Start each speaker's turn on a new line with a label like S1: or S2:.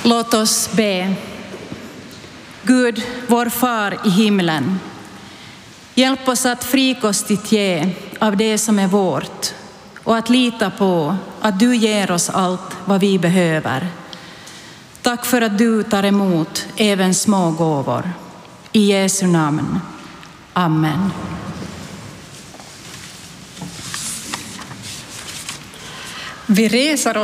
S1: Låt oss be. Gud, vår far i himlen, hjälp oss att frikostigt ge av det som är vårt och att lita på att du ger oss allt vad vi behöver. Tack för att du tar emot även små gåvor. I Jesu namn. Amen.
S2: Vi reser oss